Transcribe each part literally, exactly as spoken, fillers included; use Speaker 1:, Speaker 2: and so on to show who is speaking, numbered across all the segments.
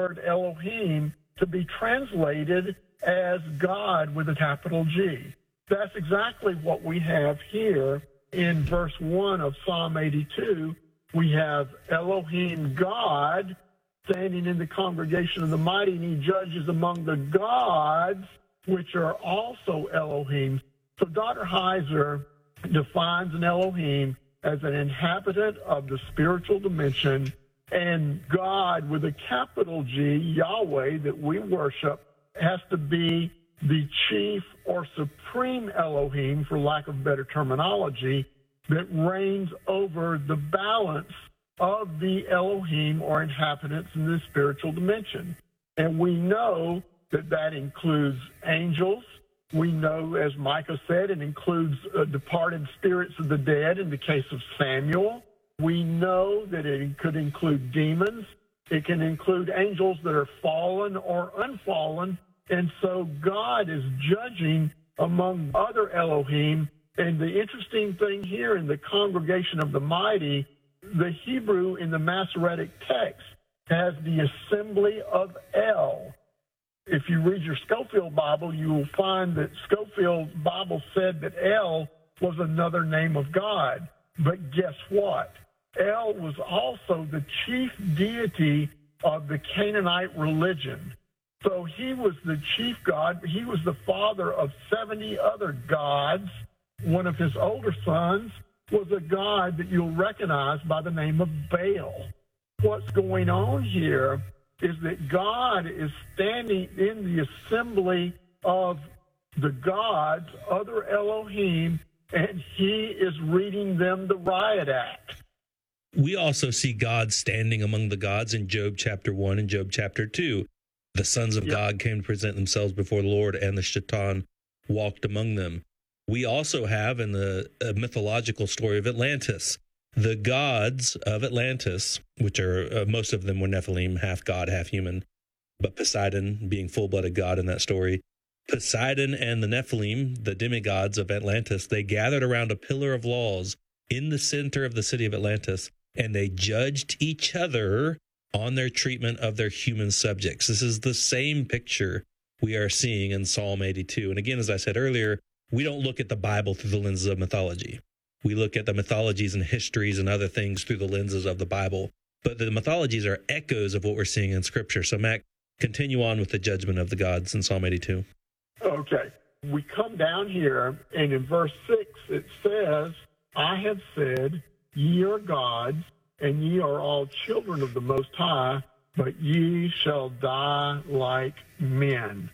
Speaker 1: word Elohim to be translated as God with a capital G. That's exactly what we have here in verse one of Psalm eighty-two. We have Elohim, God, standing in the congregation of the mighty, and he judges among the gods, which are also Elohim. So Doctor Heiser defines an Elohim as an inhabitant of the spiritual dimension, and God with a capital G, Yahweh, that we worship, has to be the chief or supreme Elohim, for lack of better terminology, that reigns over the balance of the Elohim or inhabitants in the spiritual dimension. And we know that that includes angels. We know, as Micah said, it includes uh, departed spirits of the dead in the case of Samuel. We know that it could include demons. It can include angels that are fallen or unfallen. And so God is judging among other Elohim. And the interesting thing here in the congregation of the mighty, the Hebrew in the Masoretic text has the assembly of El. If you read your Scofield Bible, you will find that Scofield's Bible said that El was another name of God. But guess what? El was also the chief deity of the Canaanite religion. So he was the chief god. He was the father of seventy other gods. One of his older sons was a god that you'll recognize by the name of Baal. What's going on here is that God is standing in the assembly of the gods, other Elohim, and he is reading them the riot act.
Speaker 2: We also see God standing among the gods in Job chapter one and Job chapter two. The sons of yep. God came to present themselves before the Lord, and the Shaitan walked among them. We also have in the uh, mythological story of Atlantis, the gods of Atlantis, which are, uh, most of them were Nephilim, half god, half human, but Poseidon being full-blooded god in that story. Poseidon and the Nephilim, the demigods of Atlantis, they gathered around a pillar of laws in the center of the city of Atlantis, and they judged each other on their treatment of their human subjects. This is the same picture we are seeing in Psalm eighty-two. And again, as I said earlier, we don't look at the Bible through the lenses of mythology. We look at the mythologies and histories and other things through the lenses of the Bible. But the mythologies are echoes of what we're seeing in Scripture. So, Mac, continue on with the judgment of the gods in Psalm eighty-two.
Speaker 1: Okay. We come down here, and in verse six, it says, I have said, ye are gods, and ye are all children of the Most High, but ye shall die like men.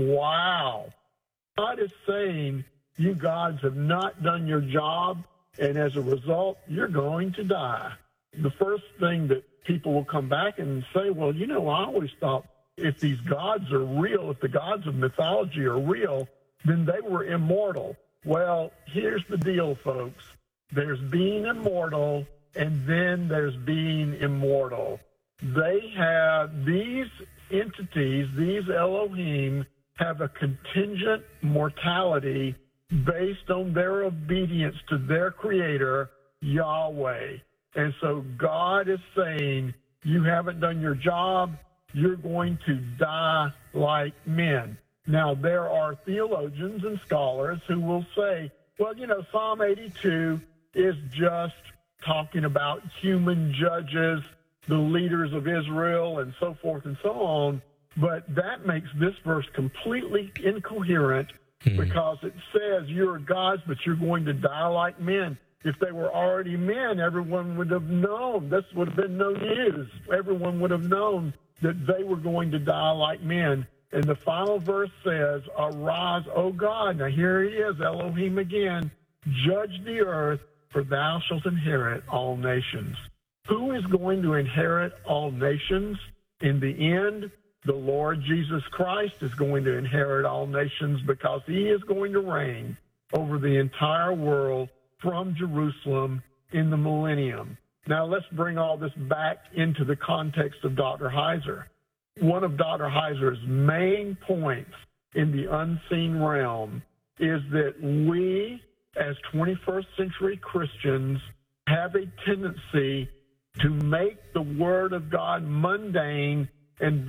Speaker 1: Wow. God is saying, you gods have not done your job, and as a result, you're going to die. The first thing that people will come back and say, well, you know, I always thought if these gods are real, if the gods of mythology are real, then they were immortal. Well, here's the deal, folks. There's being immortal, and then there's being immortal. They have, these entities, these Elohim, have a contingent mortality based on their obedience to their creator, Yahweh. And so God is saying, you haven't done your job, you're going to die like men. Now, there are theologians and scholars who will say, well, you know, Psalm eighty-two is just talking about human judges, the leaders of Israel, and so forth and so on. But that makes this verse completely incoherent hmm. because it says you're gods, but you're going to die like men. If they were already men, everyone would have known. This would have been no news. Everyone would have known that they were going to die like men. And the final verse says, arise, O God. Now here he is, Elohim again. Judge the earth, for thou shalt inherit all nations. Who is going to inherit all nations? In the end, the Lord Jesus Christ is going to inherit all nations because he is going to reign over the entire world from Jerusalem in the millennium. Now let's bring all this back into the context of Doctor Heiser. One of Doctor Heiser's main points in the unseen realm is that we, as twenty-first century Christians, have a tendency to make the Word of God mundane and